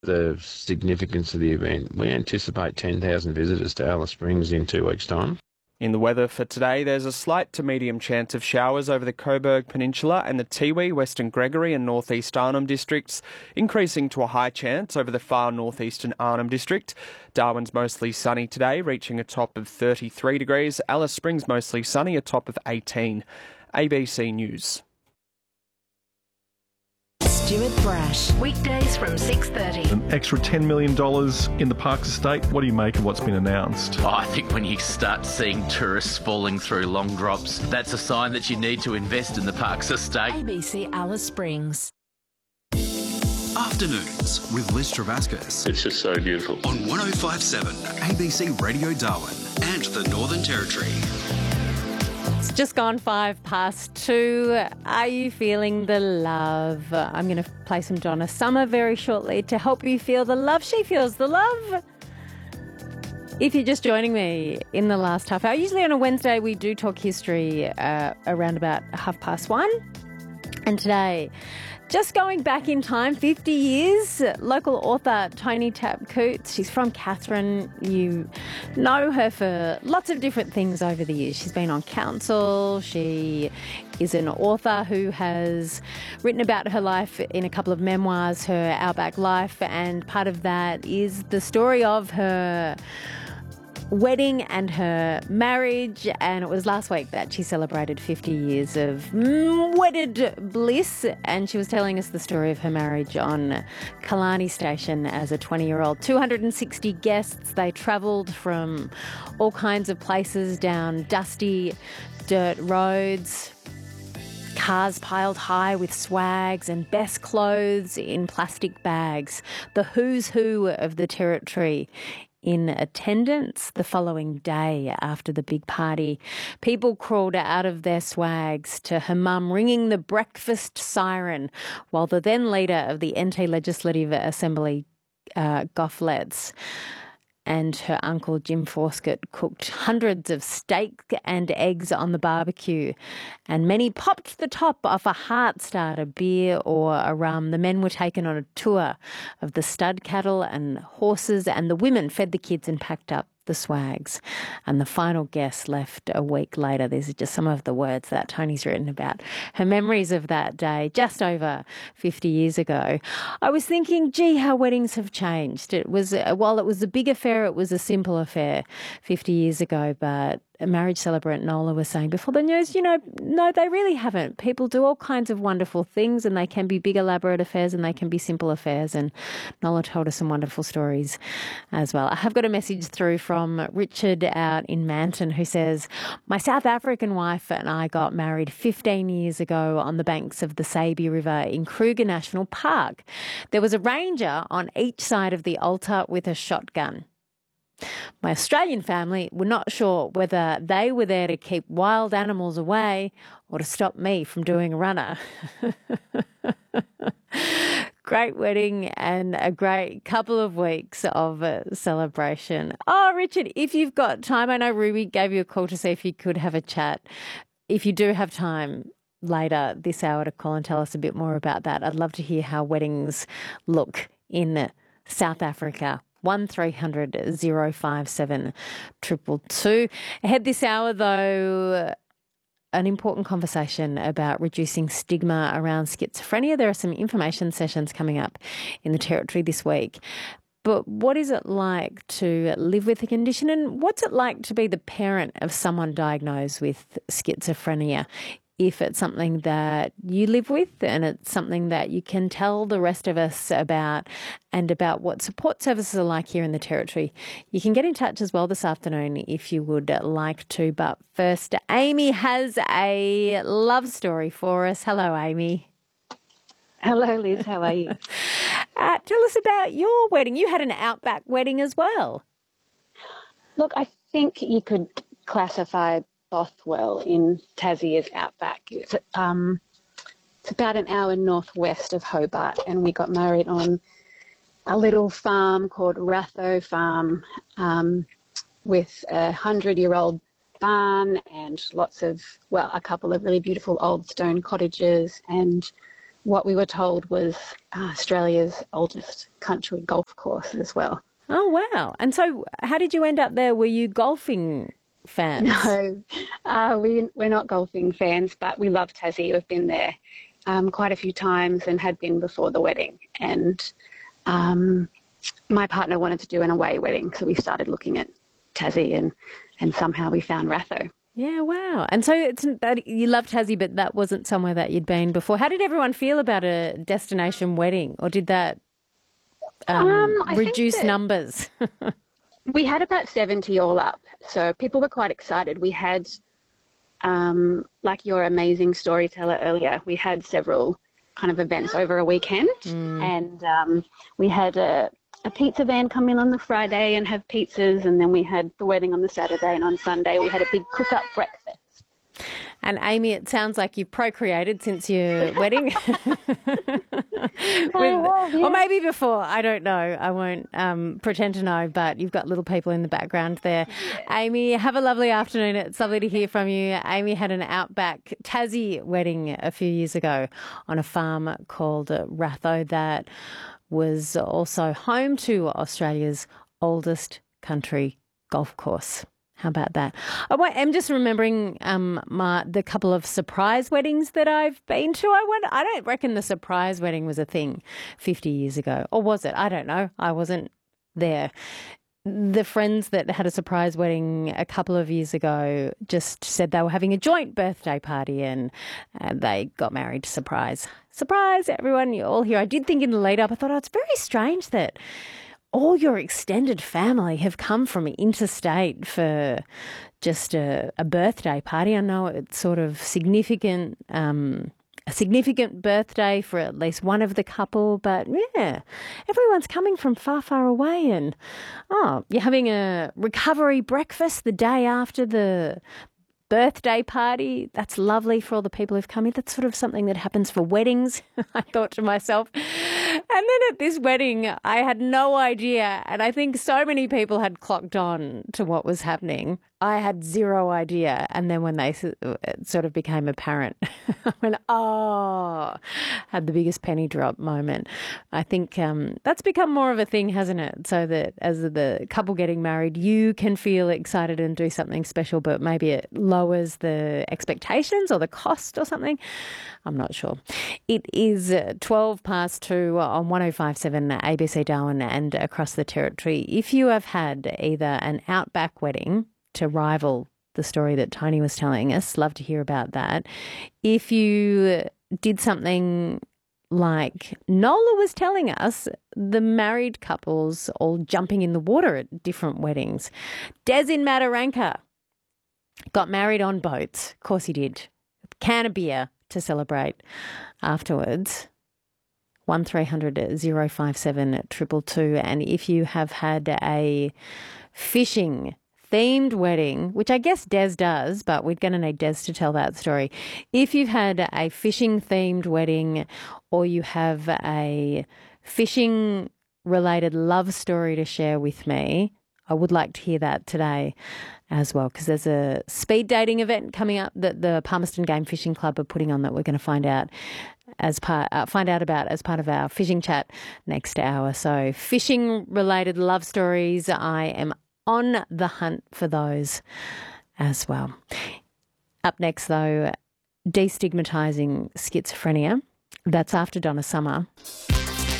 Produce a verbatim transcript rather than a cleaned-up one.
The significance of the event. We anticipate ten thousand visitors to Alice Springs in two weeks' time. In the weather for today, there's a slight to medium chance of showers over the Coburg Peninsula and the Tiwi, Western Gregory and North East Arnhem districts, increasing to a high chance over the far northeastern Arnhem district. Darwin's mostly sunny today, reaching a top of thirty-three degrees. Alice Springs mostly sunny, a top of eighteen. A B C News. Stuart Brash. Weekdays from six thirty. An extra ten million dollars in the Parks estate. What do you make of what's been announced? Oh, I think when you start seeing tourists falling through long drops, that's a sign that you need to invest in the Parks estate. A B C Alice Springs. Afternoons with Liz Travascus. It's just so beautiful. On one oh five point seven A B C Radio Darwin and the Northern Territory. It's just gone five past two. Are you feeling the love? I'm going to play some Donna Summer very shortly to help you feel the love. She feels the love. If you're just joining me in the last half hour, usually on a Wednesday we do talk history uh, around about half past one. And today, just going back in time, fifty years, local author Toni Tap-Coots. She's from Katherine. You know her for lots of different things over the years. She's been on council. She is an author who has written about her life in a couple of memoirs, her Outback Life, and part of that is the story of her wedding and her marriage, and it was last week that she celebrated fifty years of wedded bliss, and she was telling us the story of her marriage on Killarney Station as a twenty-year-old. two hundred sixty guests. They travelled from all kinds of places down dusty dirt roads, cars piled high with swags and best clothes in plastic bags. The who's who of the Territory in attendance the following day after the big party. People crawled out of their swags to her mum ringing the breakfast siren while the then leader of the N T Legislative Assembly, uh, Gough Letts, and her uncle Jim Forsket cooked hundreds of steak and eggs on the barbecue, and many popped the top off a heart starter, beer or a rum. The men were taken on a tour of the stud cattle and horses, and the women fed the kids and packed up the swags. And the final guest left a week later. These are just some of the words that Toni's written about her memories of that day just over fifty years ago. I was thinking, gee, how weddings have changed. It was, while it was a big affair, it was a simple affair fifty years ago, but a marriage celebrant, Nola, was saying before the news, you know, no, they really haven't. People do all kinds of wonderful things, and they can be big, elaborate affairs, and they can be simple affairs. And Nola told us some wonderful stories as well. I have got a message through from Richard out in Manton who says, my South African wife and I got married fifteen years ago on the banks of the Sabie River in Kruger National Park. There was a ranger on each side of the altar with a shotgun. My Australian family were not sure whether they were there to keep wild animals away or to stop me from doing a runner. Great wedding and a great couple of weeks of uh, celebration. Oh, Richard, if you've got time, I know Ruby gave you a call to see if you could have a chat. If you do have time later this hour to call and tell us a bit more about that, I'd love to hear how weddings look in South Africa. one three hundred oh five seven two two two. Ahead this hour, though, an important conversation about reducing stigma around schizophrenia. There are some information sessions coming up in the Territory this week. But what is it like to live with the condition, and what's it like to be the parent of someone diagnosed with schizophrenia? If it's something that you live with and it's something that you can tell the rest of us about, and about what support services are like here in the Territory, you can get in touch as well this afternoon if you would like to. But first, Amy has a love story for us. Hello, Amy. Hello, Liz. How are you? uh, tell us about your wedding. You had an Outback wedding as well. Look, I think you could classify Bothwell in Tassie as Outback. It's, um, it's about an hour northwest of Hobart, and we got married on a little farm called Ratho Farm um, with a hundred-year-old barn and lots of, well, a couple of really beautiful old stone cottages and what we were told was uh, Australia's oldest country golf course as well. Oh, wow. And so how did you end up there? Were you golfing fans? No, uh, we, we're not golfing fans, but we love Tassie. We've been there um, quite a few times and had been before the wedding. And um, my partner wanted to do an away wedding, so we started looking at Tassie and, and somehow we found Ratho. Yeah, wow. And so it's that you love Tassie, but that wasn't somewhere that you'd been before. How did everyone feel about a destination wedding, or did that um, Um, I think reduce that- numbers? We had about seventy all up, so people were quite excited. We had, um, like your amazing storyteller earlier, we had several kind of events over a weekend, and um, we had a, a pizza van come in on the Friday and have pizzas, and then we had the wedding on the Saturday, and on Sunday we had a big cook-up breakfast. And Amy, it sounds like you've procreated since your wedding. With, well, yeah. Or maybe before, I don't know. I won't um, pretend to know, but you've got little people in the background there. Yeah. Amy, have a lovely afternoon. It's lovely to hear from you. Amy had an outback Tassie wedding a few years ago on a farm called Ratho that was also home to Australia's oldest country golf course. How about that? Oh, wait, I'm just remembering um, my, the couple of surprise weddings that I've been to. I wonder, I don't reckon the surprise wedding was a thing fifty years ago. Or was it? I don't know. I wasn't there. The friends that had a surprise wedding a couple of years ago just said they were having a joint birthday party and uh, they got married. Surprise. Surprise, everyone. You're all here. I did think in the lead up, I thought, oh, it's very strange that all your extended family have come from interstate for just a, a birthday party. I know it's sort of significant, um, a significant birthday for at least one of the couple, but yeah, everyone's coming from far, far away. And, oh, you're having a recovery breakfast the day after the birthday party. That's lovely for all the people who've come in. That's sort of something that happens for weddings, I thought to myself. And then at this wedding, I had no idea. And I think so many people had clocked on to what was happening. I had zero idea. And then when they it sort of became apparent, I went, oh, had the biggest penny drop moment. I think um, that's become more of a thing, hasn't it? So that as the couple getting married, you can feel excited and do something special, but maybe it lowers the expectations or the cost or something. I'm not sure. It is twelve past two on one oh five point seven A B C Darwin and across the territory. If you have had either an outback wedding to rival the story that Tony was telling us, love to hear about that. If you did something like Nola was telling us, the married couples all jumping in the water at different weddings. Des in Mataranka got married on boats. Of course he did. Can of beer to celebrate afterwards. one three hundred oh five seven two two two. And if you have had a fishing themed wedding, which I guess Des does, but we're going to need Des to tell that story. If you've had a fishing themed wedding or you have a fishing related love story to share with me, I would like to hear that today as well, because there's a speed dating event coming up that the Palmerston Game Fishing Club are putting on that we're going to find out as part uh, find out about as part of our fishing chat next hour. So fishing related love stories, I am on the hunt for those as well. Up next, though, destigmatising schizophrenia. That's after Donna Summer.